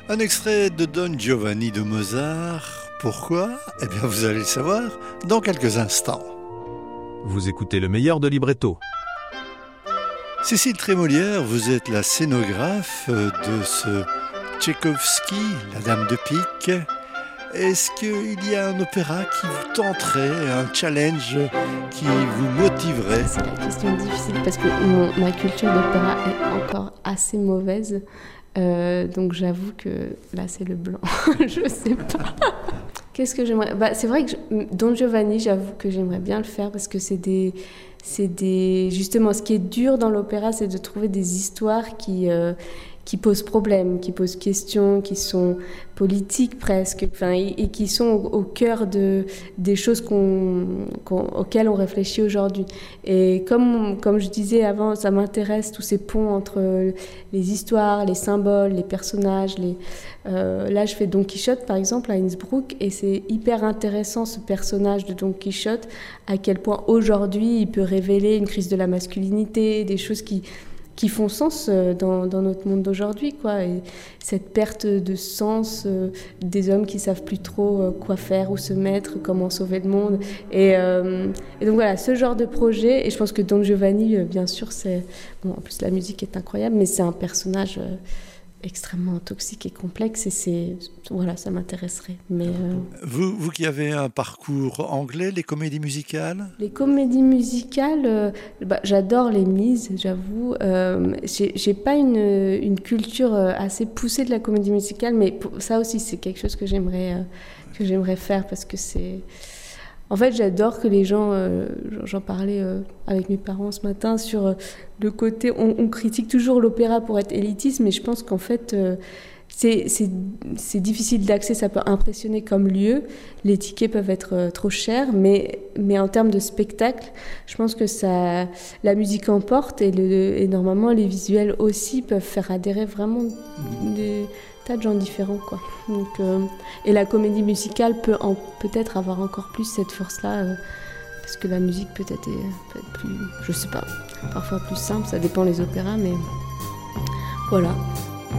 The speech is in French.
Un extrait de Don Giovanni de Mozart. Pourquoi? Eh bien, vous allez le savoir dans quelques instants. Vous écoutez le meilleur de Libretto. Cécile Trémolière, vous êtes la scénographe de ce Tchaïkovski, La Dame de Pique. Est-ce qu'il y a un opéra qui vous tenterait, un challenge qui vous motiverait? C'est la question difficile parce que ma culture d'opéra est encore assez mauvaise. Donc j'avoue que là c'est le blanc. Je sais pas. Qu'est-ce que j'aimerais? C'est vrai que Don Giovanni, j'avoue que j'aimerais bien le faire parce que justement, ce qui est dur dans l'opéra, c'est de trouver des histoires qui posent problème, qui posent question, qui sont politiques presque, et qui sont au cœur des choses auxquelles on réfléchit aujourd'hui. Et comme je disais avant, ça m'intéresse tous ces ponts entre les histoires, les symboles, les personnages. Là, je fais Don Quichotte, par exemple, à Innsbruck, et c'est hyper intéressant, ce personnage de Don Quichotte, à quel point aujourd'hui, il peut révéler une crise de la masculinité, des choses qui font sens dans notre monde d'aujourd'hui, quoi. Et cette perte de sens des hommes qui savent plus trop quoi faire, où se mettre, comment sauver le monde. Et donc voilà, ce genre de projet. Et je pense que Don Giovanni, bien sûr, en plus la musique est incroyable, mais c'est un personnage extrêmement toxique et complexe. Et voilà, ça m'intéresserait. Mais Vous qui avez un parcours anglais, les comédies musicales? Les comédies musicales, j'adore les mises, j'avoue. J'ai pas une culture assez poussée de la comédie musicale, mais ça aussi, c'est quelque chose que j'aimerais faire parce que c'est... En fait, j'adore que les gens... j'en parlais avec mes parents ce matin sur le côté... On critique toujours l'opéra pour être élitiste, mais je pense qu'en fait... C'est difficile d'accès, ça peut impressionner comme lieu. Les tickets peuvent être trop chers, mais en termes de spectacle, je pense que la musique emporte et normalement les visuels aussi peuvent faire adhérer vraiment des tas de gens différents, quoi. Donc, et la comédie musicale peut peut-être avoir encore plus cette force-là, parce que la musique peut être plus, je sais pas, parfois plus simple, ça dépend les opéras, mais voilà.